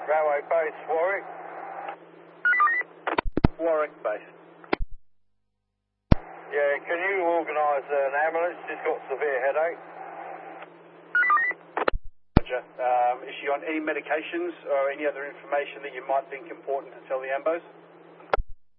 Railway Base, Warwick. Warwick Base. Yeah, can you organise an ambulance? She's got severe headache. Roger. Is she on any medications or any other information that you might think important to tell the ambos?